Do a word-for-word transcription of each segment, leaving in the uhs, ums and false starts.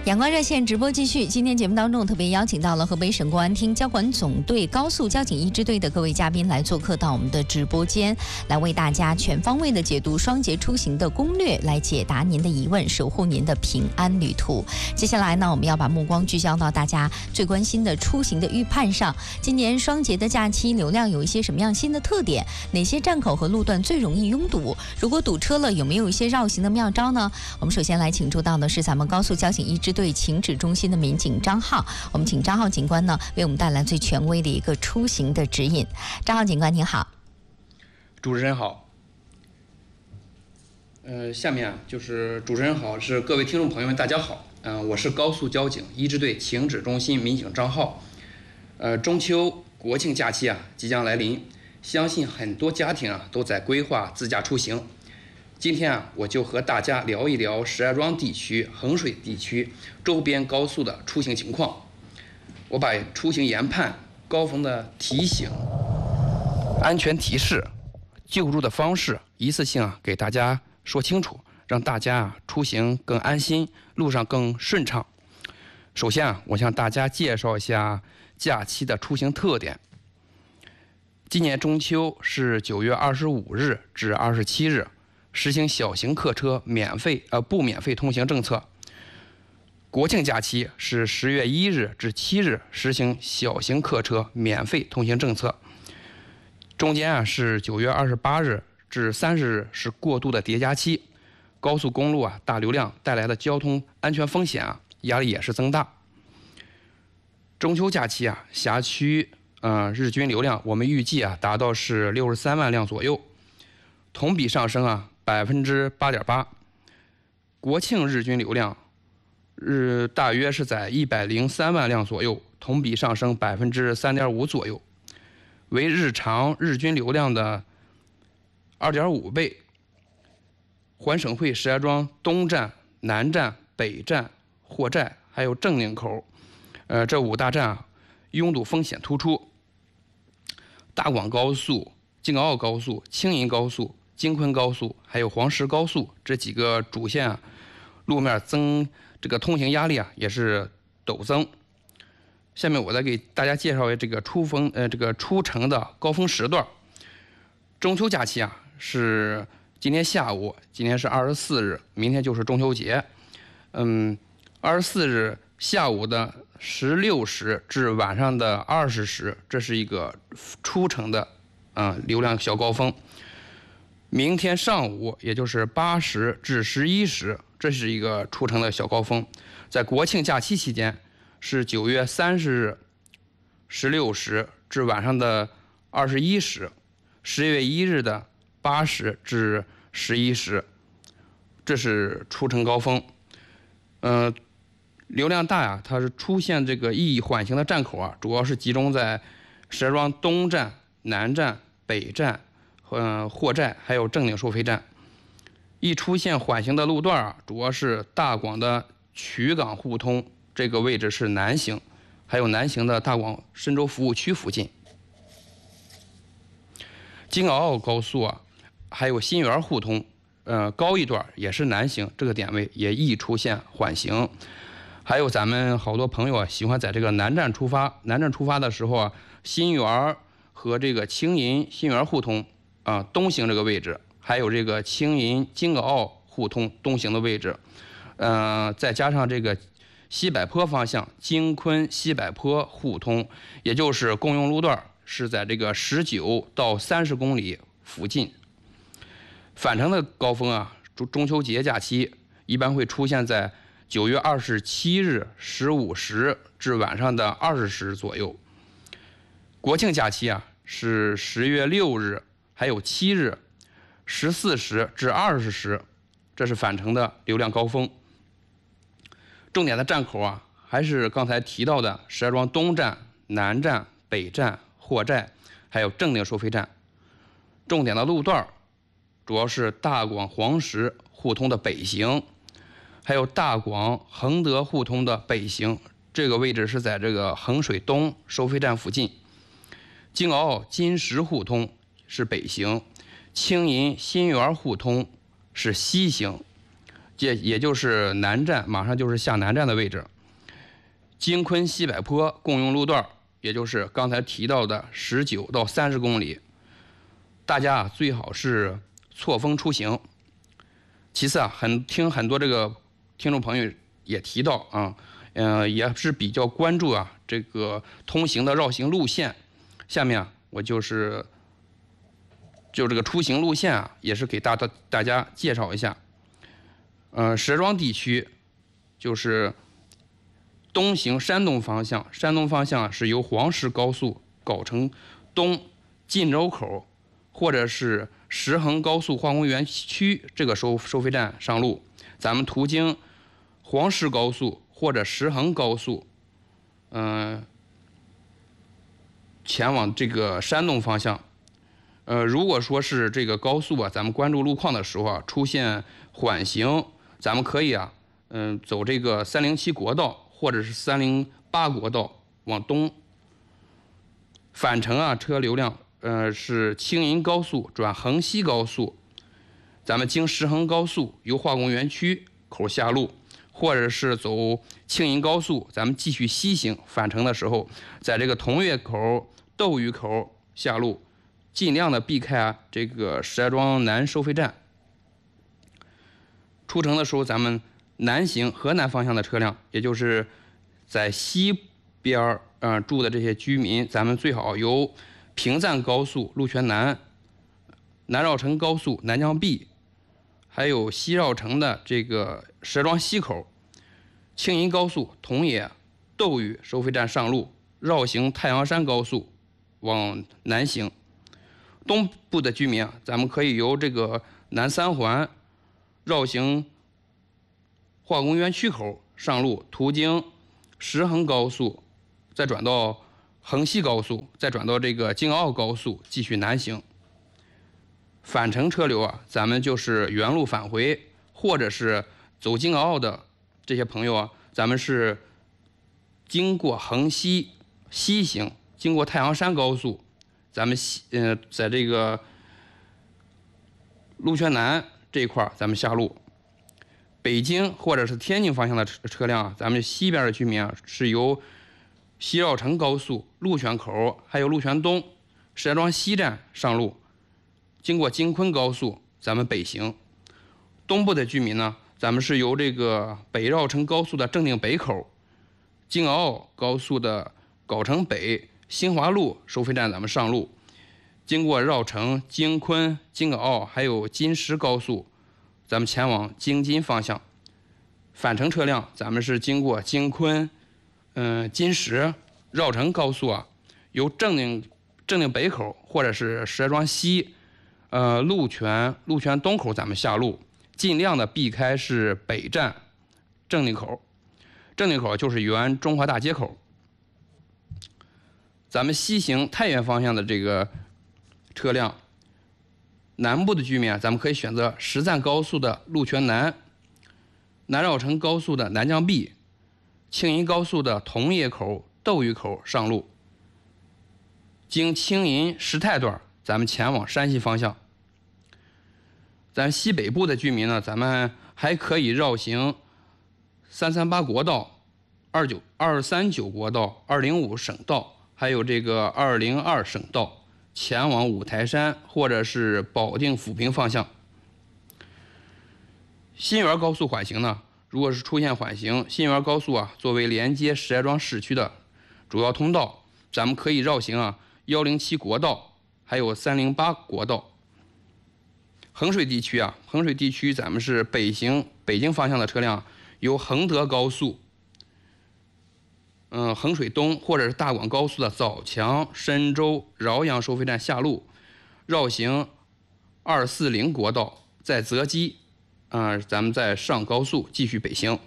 阳光热线直播继续，今天节目当中特别邀请到了河北省公安厅交管总队高速交警一支队的各位嘉宾来做客到我们的直播间，来为大家全方位的解读双节出行的攻略，来解答您的疑问，守护您的平安旅途。接下来呢，我们要把目光聚焦到大家最关心的出行的预判上。今年双节的假期流量有一些什么样新的特点？哪些站口和路段最容易拥堵？如果堵车了，有没有一些绕行的妙招呢？我们首先来请出到的是咱们高速交警一支队情指中心的民警张浩，我们请张浩警官呢为我们带来最权威的一个出行的指引。张浩警官您好。 主持人好。呃，下面啊就是主持人好，是各位听众朋友们大家好。嗯、呃，我是高速交警一支队情指中心民警张浩。呃，中秋国庆假期啊即将来临，相信很多家庭啊都在规划自驾出行。今天啊，我就和大家聊一聊石家庄地区、衡水地区周边高速的出行情况。我把出行研判、高峰的提醒、安全提示、救助的方式一次性啊给大家说清楚，让大家啊出行更安心，路上更顺畅。首先啊，我向大家介绍一下假期的出行特点。今年中秋是九月二十五日至二十七日。实行小型客车免费呃不免费通行政策。国庆假期是十月一日至七日实行小型客车免费通行政策。中间啊是九月二十八日至三十日是过渡的叠加期，高速公路啊大流量带来的交通安全风险啊压力也是增大。中秋假期啊辖区呃日均流量我们预计啊达到是六十三万辆左右，同比上升啊。百分之八点八，国庆日均流量日大约是在一百零三万辆左右，同比上升百分之三点五左右，为日常日均流量的二点五倍。环省会石家庄东站、南站、北站、货寨还有正宁口，呃，这五大站啊，拥堵风险突出。大广高速、京奥高速、青银高速、京昆高速还有黄石高速这几个主线啊，路面增这个通行压力啊也是陡增。下面我再给大家介绍这个出风呃这个出城的高峰时段。中秋假期啊是今天下午，今天是二十四日，明天就是中秋节。嗯，二十四日下午的十六时至晚上的二十时，这是一个出城的啊、呃、流量小高峰。明天上午，也就是八时至十一时，这是一个出城的小高峰。在国庆假期期间，是九月三十日十六时至晚上的二十一时，十月一日的八时至十一时，这是出城高峰。呃，流量大呀，它是出现这个易缓行的站口啊，主要是集中在石家庄东站、南站、北站。呃，货寨还有正宁收费站，一出现缓行的路段啊，主要是大广的曲港互通这个位置是南行，还有南行的大广深州服务区附近。京奥高速啊，还有新园互通，呃，高一段也是南行，这个点位也易出现缓行。还有咱们好多朋友啊，喜欢在这个南站出发，南站出发的时候啊，新园和这个青银新园互通。啊，东行这个位置，还有这个青银京奥互通东行的位置，呃，再加上这个西柏坡方向京昆西柏坡互通，也就是共用路段是在这个十九到三十公里附近。返程的高峰啊，中中秋节假期一般会出现在九月二十七日十五时至晚上的二十时左右。国庆假期啊是十月六日。还有七日，十四时至二十时，这是返程的流量高峰。重点的站口啊，还是刚才提到的石家庄东站、南站、北站、货寨，还有正宁收费站。重点的路段主要是大广黄石互通的北行，还有大广衡德互通的北行，这个位置是在这个衡水东收费站附近。京奥金石互通是北行，青银新园互通是西行， 也也就是南站，马上就是下南站的位置。京昆西柏坡共用路段，也就是刚才提到的十九到三十公里。大家啊最好是错峰出行。其次啊，很听很多这个听众朋友也提到啊，嗯、呃，也是比较关注啊这个通行的绕行路线。下面啊，我就是就这个出行路线啊，也是给大大大家介绍一下。呃，石家庄地区就是东行山东方向，山东方向是由黄石高速搞成东晋州口，或者是石衡高速化工园区这个收收费站上路，咱们途经黄石高速或者石衡高速，嗯、呃，前往这个山东方向。呃，如果说是这个高速啊，咱们关注路况的时候啊，出现缓行，咱们可以啊，嗯、呃，走这个三零七国道或者是三零八国道往东。返程啊，车流量呃是青银高速转衡西高速，咱们经石衡高速由化工园区口下路，或者是走青银高速，咱们继续西行。返程的时候，在这个同月口、斗鱼口下路。尽量的避开啊这个石家庄南收费站。出城的时候，咱们南行河南方向的车辆，也就是在西边儿呃住的这些居民，咱们最好由平赞高速鹿泉南、南绕城高速南江 B， 还有西绕城的这个石家庄西口、青银高速同野、斗鱼收费站上路，绕行太阳山高速往南行。东部的居民啊，咱们可以由这个南三环绕行化工园区口上路，途经石衡高速，再转到衡西高速，再转到这个京奥高速，继续南行。返程车流啊，咱们就是原路返回，或者是走京奥的这些朋友啊，咱们是经过衡西西行，经过太阳山高速。咱们西呃，在这个鹿泉南这一块咱们下路。北京或者是天津方向的车车辆，咱们西边的居民啊，是由西绕城高速、鹿泉口，还有鹿泉东、石家庄西站上路，经过京昆高速，咱们北行。东部的居民呢，咱们是由这个北绕城高速的正定北口、京奥高速的藁城北。新华路收费站咱们上路，经过绕城、京昆、京奥还有金石高速，咱们前往京津方向。返程车辆咱们是经过京昆、嗯、呃、金石、绕城高速啊，由正定正定北口或者是石家庄西、呃鹿泉鹿泉东口咱们下路，尽量的避开是北站正定口，正定口就是原中华大街口。咱们西行太原方向的这个车辆，南部的居民啊，咱们可以选择石赞高速的鹿泉南、南绕城高速的南江 B、青银高速的同野口、斗鱼口上路，经青银石泰段，咱们前往山西方向。咱西北部的居民呢，咱们还可以绕行三三八国道、二九二三九国道、二零五省道。还有这个二零二省道前往五台山或者是保定抚平方向。新源高速缓行呢，如果是出现缓行，新源高速啊作为连接石家庄市区的主要通道，咱们可以绕行啊一零七国道还有三零八国道。衡水地区啊，衡水地区咱们是北行北京方向的车辆由衡德高速嗯，衡水东或者是大广高速的枣强、深州、饶阳收费站下路，绕行二四零国道，在择机，啊、呃，咱们再上高速继续北行。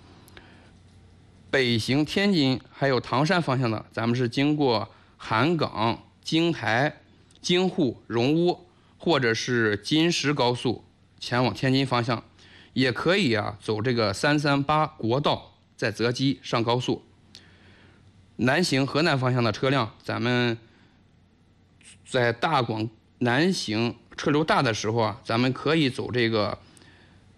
北行天津还有唐山方向的，咱们是经过韩港、京台、京沪、荣乌，或者是金石高速前往天津方向，也可以啊走这个三三八国道，在择机上高速。南行河南方向的车辆，咱们在大广南行车流大的时候啊，咱们可以走这个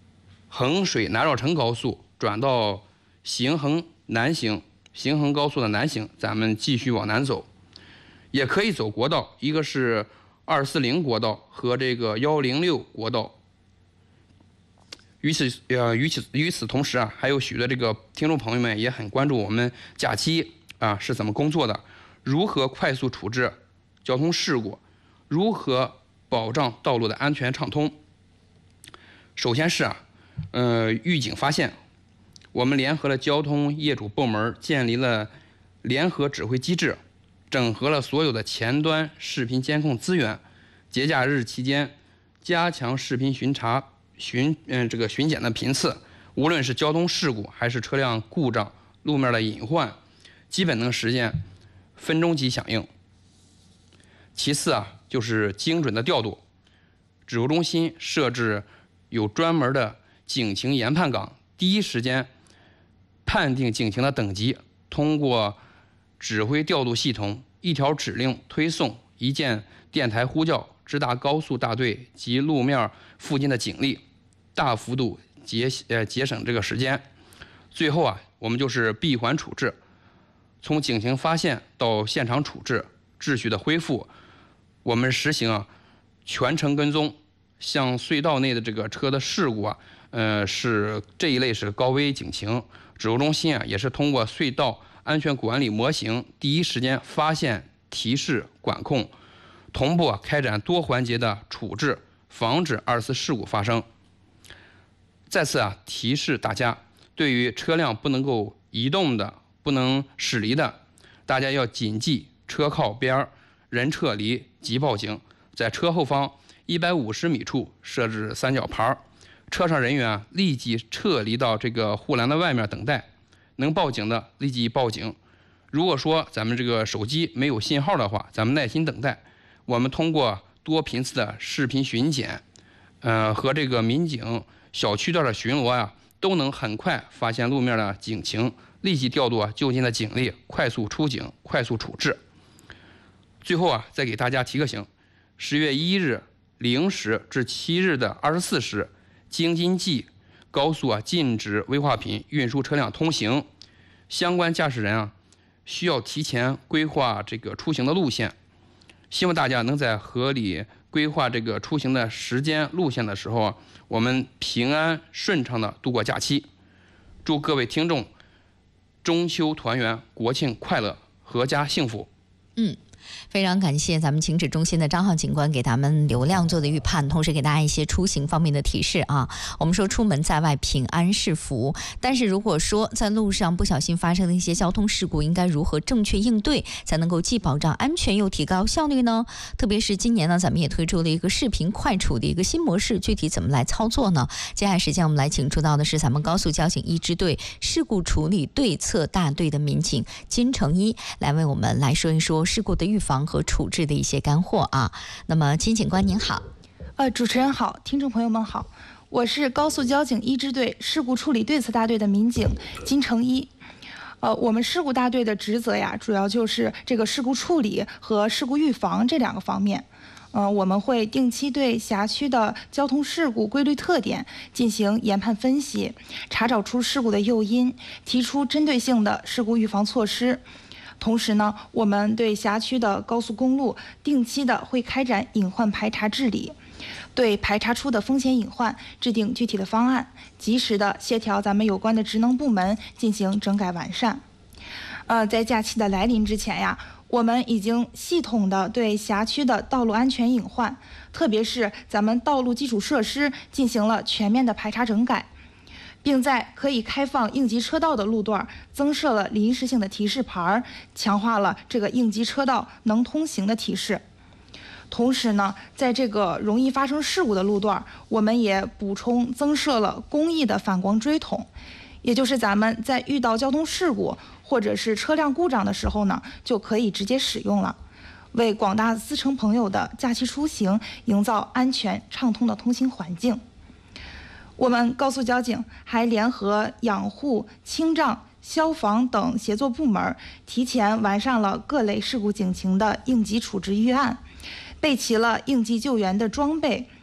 衡水南绕城高速转到行衡南行，行衡高速的南行，咱们继续往南走，也可以走国道，一个是二四零国道和这个幺零六国道。与此呃与此与此同时啊，还有许多这个听众朋友们也很关注我们假期啊是怎么工作的，如何快速处置交通事故，如何保障道路的安全畅通。首先是啊，呃预警发现，我们联合了交通业主部门，建立了联合指挥机制，整合了所有的前端视频监控资源，节假日期间加强视频巡查。巡嗯这个巡检的频次，无论是交通事故还是车辆故障、路面的隐患，基本能实现分钟级响应。其次啊，就是精准的调度，指挥中心设置有专门的警情研判岗，第一时间判定警情的等级，通过指挥调度系统一条指令推送、一键电台呼叫，直达高速大队及路面附近的警力，大幅度节呃节省这个时间。最后啊，我们就是闭环处置，从警情发现到现场处置、秩序的恢复，我们实行啊全程跟踪。像隧道内的这个车的事故啊，呃是这一类是高危警情，指挥中心啊也是通过隧道安全管理模型，第一时间发现、提示、管控，同步啊开展多环节的处置，防止二次事故发生。再次啊提示大家，对于车辆不能够移动的、不能驶离的，大家要谨记车靠边、人撤离即报警，在车后方一百五十米处设置三角牌，车上人员啊立即撤离到这个护栏的外面等待，能报警的立即报警。如果说咱们这个手机没有信号的话，咱们耐心等待。我们通过多频次的视频巡检，呃和这个民警小区段的巡逻啊，都能很快发现路面的警情，立即调度啊就近的警力，快速出警，快速处置。最后啊，再给大家提个醒：十月一日零时至七日的二十四时，京津冀高速啊禁止危化品运输车辆通行，相关驾驶人啊需要提前规划这个出行的路线。希望大家能在合理规划这个出行的时间路线的时候，我们平安顺畅的度过假期。祝各位听众中秋团圆，国庆快乐，阖家幸福。 嗯。非常感谢咱们情指中心的张浩警官给咱们流量做的预判，同时给大家一些出行方面的提示啊。我们说出门在外平安是福，但是如果说在路上不小心发生的一些交通事故，应该如何正确应对，才能够既保障安全又提高效率呢？特别是今年呢，咱们也推出了一个视频快处的一个新模式，具体怎么来操作呢？接下来时间我们来请出到的是咱们高速交警一支队事故处理对策大队的民警金成一，来为我们来说一说事故的预防和处置的一些干货啊。那么金警官您好。 呃，主持人好，听众朋友们好，我是高速交警一支队事故处理对策大队的民警金成一。呃，我们事故大队的职责呀，主要就是这个事故处理和事故预防这两个方面。呃，我们会定期对辖区的交通事故规律特点进行研判分析，查找出事故的诱因，提出针对性的事故预防措施。同时呢，我们对辖区的高速公路定期的会开展隐患排查治理，对排查出的风险隐患制定具体的方案，及时的协调咱们有关的职能部门进行整改完善。呃，在假期的来临之前呀，我们已经系统的对辖区的道路安全隐患，特别是咱们道路基础设施进行了全面的排查整改，并在可以开放应急车道的路段增设了临时性的提示牌，强化了这个应急车道能通行的提示。同时呢，在这个容易发生事故的路段，我们也补充增设了公益的反光锥筒，也就是咱们在遇到交通事故或者是车辆故障的时候呢，就可以直接使用了，为广大司乘朋友的假期出行营造安全畅通的通行环境。我们高速交警还联合养护、清障、消防等协作部门，提前完善了各类事故警情的应急处置预案，备齐了应急救援的装备，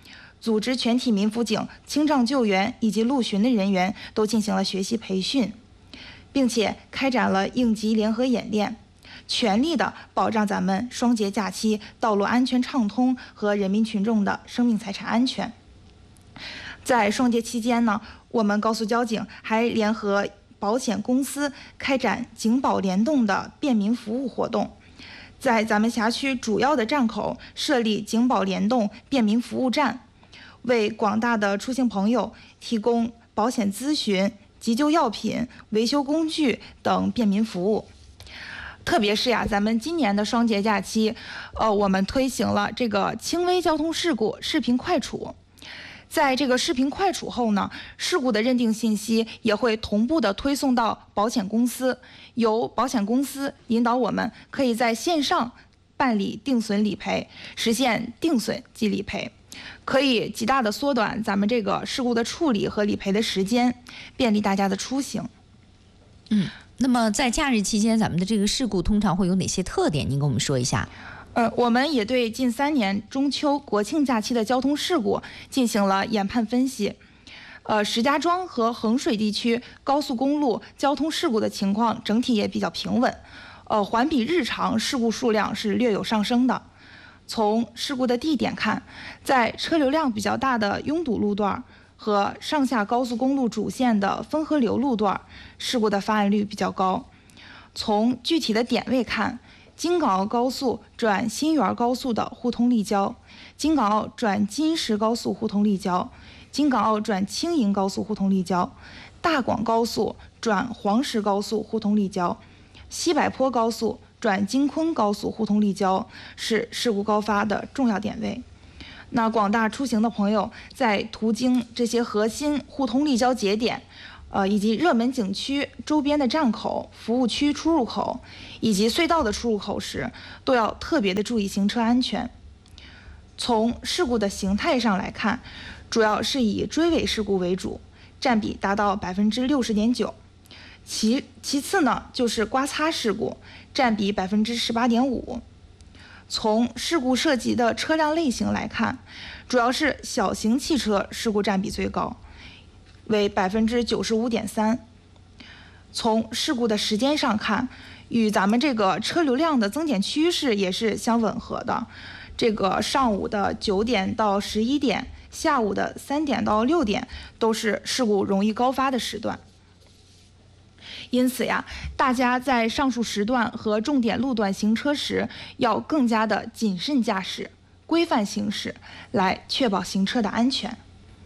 组织全体民辅警、清障救援以及陆巡的人员都进行了学习培训，并且开展了应急联合演练，全力的保障咱们双节假期道路安全畅通和人民群众的生命财产安全。在双节期间呢，我们高速交警还联合保险公司开展警保联动的便民服务活动，在咱们辖区主要的站口设立警保联动便民服务站，为广大的出行朋友提供保险咨询、急救药品、维修工具等便民服务。特别是呀，咱们今年的双节假期，呃，我们推行了这个轻微交通事故视频快处。在这个视频快处后呢，事故的认定信息也会同步的推送到保险公司，由保险公司引导我们可以在线上办理定损理赔，实现定损即理赔，可以极大的缩短咱们这个事故的处理和理赔的时间，便利大家的出行。 嗯，那么在假日期间，咱们的这个事故通常会有哪些特点？您跟我们说一下。 呃，我们也对近三年中秋、国庆假期的交通事故进行了研判分析。呃，石家庄和衡水地区高速公路交通事故的情况整体也比较平稳，呃，环比日常事故数量是略有上升的。从事故的地点看，在车流量比较大的拥堵路段和上下高速公路主线的分河流路段，事故的发案率比较高。从具体的点位看，京港澳高速转新源高速的互通立交，京港澳转金石高速互通立交，京港澳转青银高速互通立交，大广高速转黄石高速互通立交，西柏坡高速转京昆高速互通立交是事故高发的重要点位。那广大出行的朋友在途经这些核心互通立交节点，呃，以及热门景区周边的站口、服务区出入口以及隧道的出入口时，都要特别的注意行车安全。从事故的形态上来看，主要是以追尾事故为主，占比达到百分之六十点九。其其次呢，就是刮擦事故，占比百分之十八点五。从事故涉及的车辆类型来看，主要是小型汽车事故占比最高，为百分之九十五点三。从事故的时间上看，与咱们这个车流量的增减趋势也是相吻合的。这个上午的九点到十一点，下午的三点到六点，都是事故容易高发的时段。因此呀，大家在上述时段和重点路段行车时，要更加的谨慎驾驶、规范行驶，来确保行车的安全。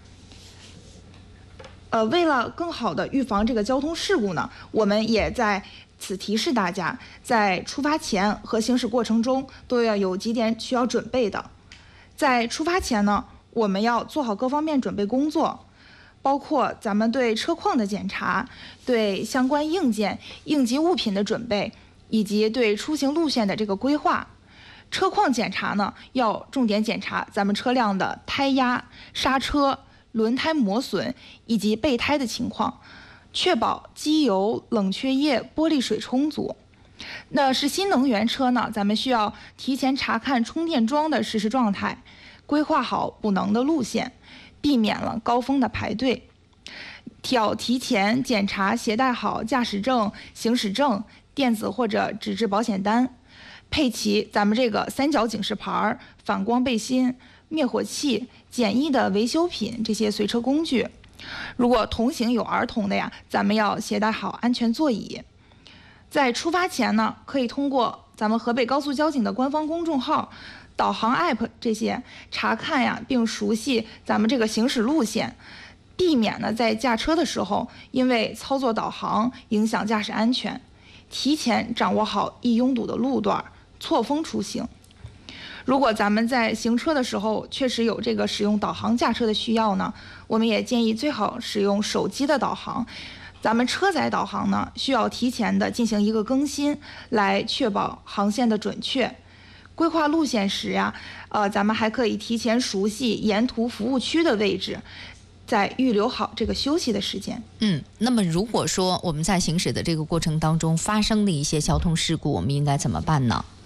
呃，为了更好的预防这个交通事故呢，我们也在此提示大家，在出发前和行驶过程中都要有几点需要准备的。在出发前呢，我们要做好各方面准备工作，包括咱们对车况的检查、对相关硬件、应急物品的准备，以及对出行路线的这个规划。车况检查呢，要重点检查咱们车辆的胎压、刹车、轮胎磨损以及备胎的情况，确保机油、冷却液、玻璃水充足。那是新能源车呢，咱们需要提前查看充电桩的实时状态，规划好补能的路线，避免了高峰的排队。要提前检查携带好驾驶证、行驶证、电子或者纸质保险单，配齐咱们这个三角警示牌、反光背心、灭火器、简易的维修品这些随车工具。如果同行有儿童的呀，咱们要携带好安全座椅。在出发前呢，可以通过咱们河北高速交警的官方公众号、导航 app 这些查看呀，并熟悉咱们这个行驶路线，避免呢在驾车的时候因为操作导航影响驾驶安全，提前掌握好易拥堵的路段，错峰出行。如果咱们在行车的时候确实有这个使用导航驾车的需要呢，我们也建议最好使用手机的导航。咱们车载导航呢，需要提前的进行一个更新，来确保航线的准确。规划路线时呀，呃，咱们还可以提前熟悉沿途服务区的位置，再预留好这个休息的时间。 嗯，那么如果说我们在行驶的这个过程当中发生的一些交通事故，我们应该怎么办呢？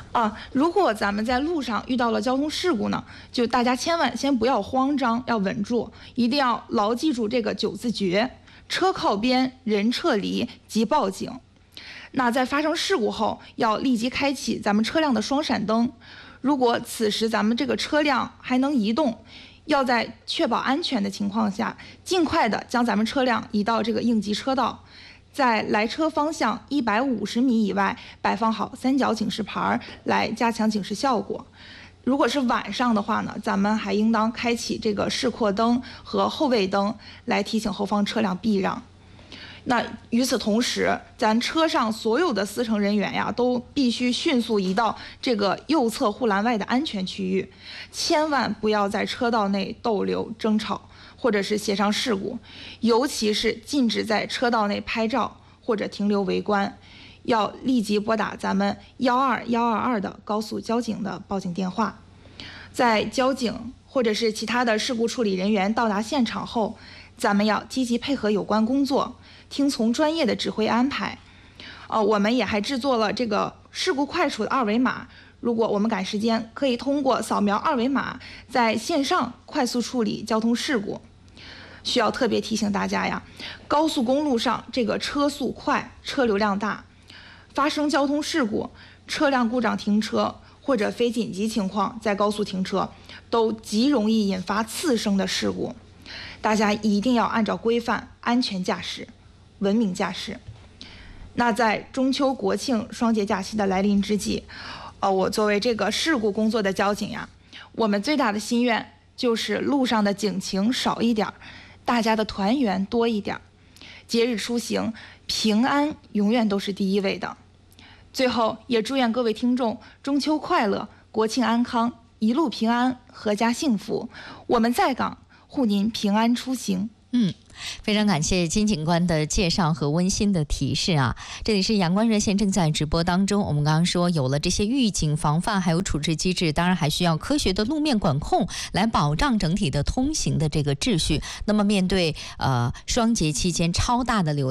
啊，如果咱们在路上遇到了交通事故呢，就大家千万先不要慌张，要稳住，一定要牢记住这个九字诀：车靠边，人撤离即报警。那在发生事故后，要立即开启咱们车辆的双闪灯。如果此时咱们这个车辆还能移动，要在确保安全的情况下，尽快的将咱们车辆移到这个应急车道。在来车方向一百五十米以外摆放好三角警示牌，来加强警示效果。如果是晚上的话呢，咱们还应当开启这个示廓灯和后位灯，来提醒后方车辆避让。那与此同时，咱车上所有的司乘人员呀，都必须迅速移到这个右侧护栏外的安全区域，千万不要在车道内逗留、争吵或者是协商事故，尤其是禁止在车道内拍照或者停留围观，要立即拨打咱们幺二幺二二的高速交警的报警电话。在交警或者是其他的事故处理人员到达现场后，咱们要积极配合有关工作，听从专业的指挥安排。呃，我们也还制作了这个事故快处的二维码，如果我们赶时间，可以通过扫描二维码在线上快速处理交通事故。需要特别提醒大家呀，高速公路上这个车速快，车流量大，发生交通事故、车辆故障停车或者非紧急情况在高速停车，都极容易引发次生的事故。大家一定要按照规范安全驾驶，文明驾驶。那在中秋国庆双节假期的来临之际，呃，我作为这个事故工作的交警呀，我们最大的心愿就是路上的警情少一点，大家的团圆多一点。节日出行，平安永远都是第一位的。最后，也祝愿各位听众中秋快乐，国庆安康，一路平安，阖家幸福。我们在岗，护您平安出行。 嗯，非常感谢金警官的介绍和温馨的提示啊！这里是阳光热线正在直播当中。我们刚刚说有了这些预警防范还有处置机制，当然还需要科学的路面管控来保障整体的通行的这个秩序。那么面对呃双节期间超大的流